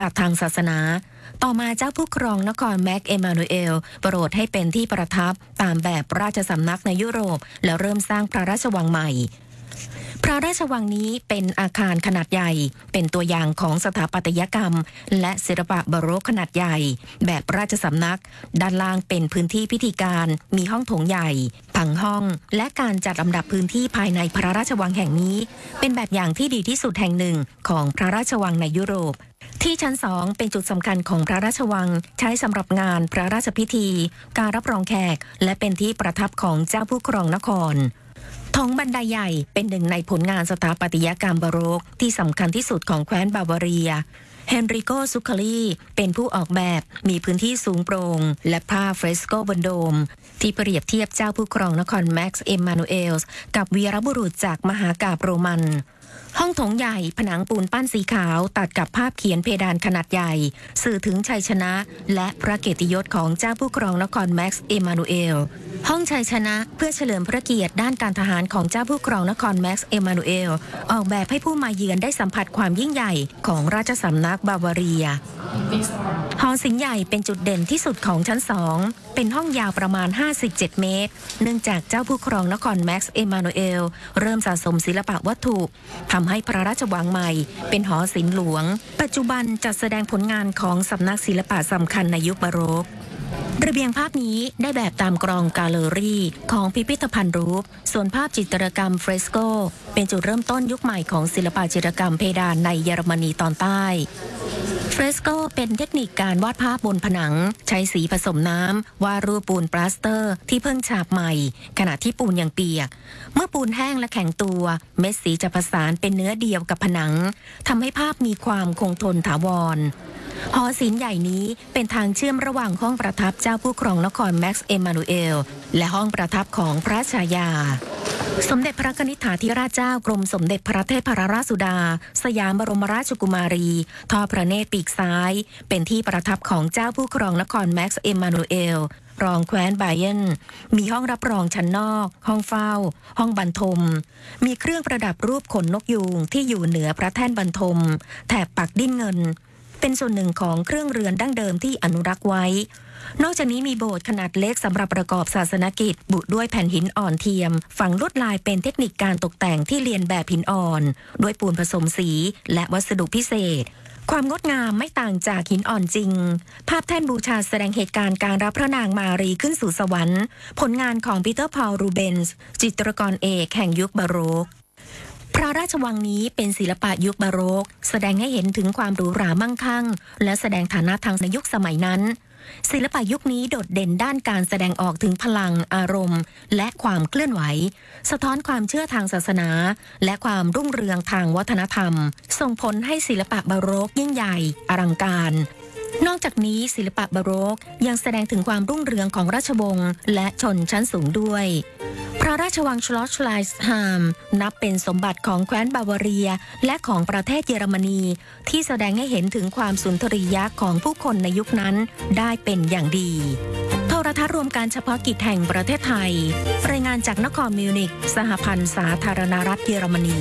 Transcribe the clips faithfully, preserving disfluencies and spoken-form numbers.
ทางศาสนาต่อมาเจ้าผู้ครองนครแม็กเอมานูเอลโปรดให้เป็นที่ประทับตามแบบราชสำนักในยุโรปแล้วเริ่มสร้างพระราชวังใหม่พระราชวังนี้เป็นอาคารขนาดใหญ่เป็นตัวอย่างของสถาปัตยกรรมและศิลปะบาโรกขนาดใหญ่แบบราชสำนักด้านล่างเป็นพื้นที่พิธีการมีห้องโถงใหญ่ผังห้องและการจัดลำดับพื้นที่ภายในพระราชวังแห่งนี้เป็นแบบอย่างที่ดีที่สุดแห่งหนึ่งของพระราชวังในยุโรปที่ชั้นสองเป็นจุดสำคัญของพระราชวังใช้สำหรับงานพระราชพิธีการรับรองแขกและเป็นที่ประทับของเจ้าผู้ครองนครท้องบันไดใหญ่เป็นหนึ่งในผลงานสถาปัตยกรรมบาโรกที่สำคัญที่สุดของแคว้นบาวาเรียเฮนริโกซุคาลีเป็นผู้ออกแบบมีพื้นที่สูงโปร่งและผ้าเฟรสโกบนโดมที่เปรียบเทียบเจ้าผู้ครองนครแม็กซ์เอมมานูเอลส์กับวีรบุรุษจากมหากาพย์โรมันห้องโถงใหญ่ผนังปูนปั้นสีขาวตัดกับภาพเขียนเพดานขนาดใหญ่สื่อถึงชัยชนะและพระเกียรติยศของเจ้าผู้ครองนครแม็กซ์เอมานูเอลห้องชัยชนะเพื่อเฉลิมพระเกียรติด้านการทหารของเจ้าผู้ครองนครแม็กซ์เอมานูเอลออกแบบให้ผู้มาเยือนได้สัมผัสความยิ่งใหญ่ของราชสำนักบาวาเรียหอศิลป์ใหญ่เป็นจุดเด่นที่สุดของชั้นสองเป็นห้องยาวประมาณห้าสิบเจ็ดเมตรเนื่องจากเจ้าผู้ครองนครแม็กซ์เอมานูเอลเริ่มสะสมศิลปะวัตถุทำให้พระราชวังใหม่เป็นหอศิลป์หลวงปัจจุบันจัดแสดงผลงานของสำนักศิลปะสำคัญในยุคบาโรกระเบียงภาพนี้ได้แบบตามกรองแกลเลอรี่ของพิพิธภัณฑ์รูปส่วนภาพจิตรกรรมเฟรสโกเป็นจุดเริ่มต้นยุคใหม่ของศิลปะจิตรกรรมเพดานในเยอรมนีตอนใต้เฟรสโกเป็นเทคนิคการวาดภาพบนผนังใช้สีผสมน้ำวาดรูปปูนปลาสเตอร์ที่เพิ่งฉาบใหม่ขณะที่ปูนยังเปียกเมื่อปูนแห้งและแข็งตัวเม็ดสีจะผสานเป็นเนื้อเดียวกับผนังทำให้ภาพมีความคงทนถาวรหอศิลป์ใหญ่นี้เป็นทางเชื่อมระหว่างห้องประทับเจ้าผู้ครองนครแม็กซ์เอมานูเอลและห้องประทับของพระชายาสมเด็จพระกนิษฐาธิราชเจ้ากรมสมเด็จพระเทพรัตนราชสุดาสยามบรมราชกุมารีทอดพระเนตรปีกซ้ายเป็นที่ประทับของเจ้าผู้ครองนครแม็กซ์เอมานูเอลรองแคว้นไบเยนมีห้องรับรองชั้นนอกห้องเฝ้าห้องบรรทมมีเครื่องประดับรูปขนนกยูงที่อยู่เหนือพระแท่นบรรทมแถบปักดิ้นเงินเป็นส่วนหนึ่งของเครื่องเรือนดั้งเดิมที่อนุรักษ์ไว้นอกจากนี้มีโบสถ์ขนาดเล็กสำหรับประกอบศาสนกิจบุด้วยแผ่นหินอ่อนเทียมฝังลวดลายเป็นเทคนิคการตกแต่งที่เรียนแบบหินอ่อนด้วยปูนผสมสีและวัสดุพิเศษความงดงามไม่ต่างจากหินอ่อนจริงภาพแท่นบูชาแสดงเหตุการณ์การรับพระนางมารีขึ้นสู่สวรรค์ผลงานของปีเตอร์พอลรูเบนส์จิตรกรเอกแห่งยุคบาโรกพระราชวังนี้เป็นศิลปะยุคบาโรกแสดงให้เห็นถึงความหรูหรามั่งคั่งและแสดงฐานะทางในยุคสมัยนั้นศิลปะยุคนี้โดดเด่นด้านการแสดงออกถึงพลังอารมณ์และความเคลื่อนไหวสะท้อนความเชื่อทางศาสนาและความรุ่งเรืองทางวัฒนธรรมส่งผลให้ศิลปะบาโรกยิ่งใหญ่อลังการนอกจากนี้ศิลปะบาโรกยังแสดงถึงความรุ่งเรืองของราชวงศ์และชนชั้นสูงด้วยพระราชวังชลอชไลส์ฮามนับเป็นสมบัติของแคว้นบาวาเรียและของประเทศเยอรมนีที่แสดงให้เห็นถึงความสุนทรียะของผู้คนในยุคนั้นได้เป็นอย่างดีโทรทัศน์รวมการเฉพาะกิจแห่งประเทศไทยรายงานจากนครมิวนิกสหพันธ์สาธารณรัฐเยอรมนี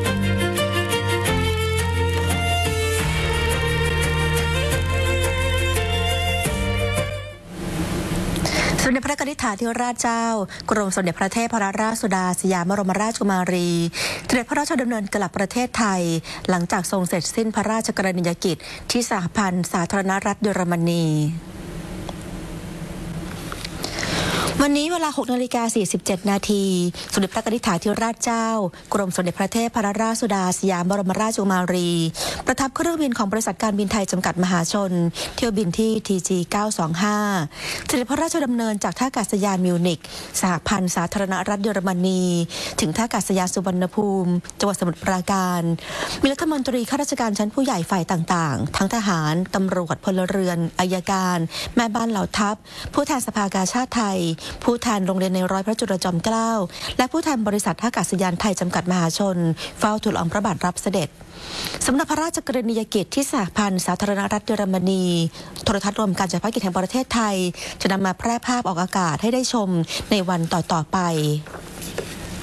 สมเด็จพระกนิษฐาธิราชเจ้ากรมสมเด็จพระเทพรัตนราชสุดาสยามบรมราชกุมารีเสด็จพระราชดำเนินกลับประเทศไทยหลังจากทรงเสร็จสิ้นพระราชกรณียกิจที่สหพันธ์สาธารณรัฐเยอรมนีวันนี้เวลา หกนาฬิกาสี่สิบเจ็ด นาทีสมเด็จพระกนิษฐาธิราชเจ้ากรมสมเด็จพระเทพรัตนราชสุดาสยามบรมราชกุมารีประทับเครื่องบินของบริษัทการบินไทยจำกัดมหาชนเที่ยวบินที่ ที จี เก้าสองห้า เสด็จพระราชดำเนินจากท่าอากาศยานมิวนิกสหพันธ์สาธารณรัฐเยอรมนีถึงท่าอากาศยานสุวรรณภูมิจังหวัดสมุทรปราการมีรัฐมนตรีข้าราชการชั้นผู้ใหญ่ฝ่ายต่างๆทั้งทหารตำรวจพลเรือนอัยการแม่บ้านเหล่าทัพผู้แทนสภากาชาดไทยผู้แทนโรงเรียนในร้อยพระจุลจอมเกล้าและผู้แทนบริษัทท่าอากาศยานไทยจำกัดมหาชนเฝ้าทูลละอองพระบาทรับเสด็จสำนักพระราชกรณียกิจที่สหพันธ์สาธารณรัฐเยอรมนีโทรทัศน์รวมการจัดภาพกิจแห่งประเทศไทยจะนำมาแพร่ภาพออกอากาศให้ได้ชมในวันต่อๆไป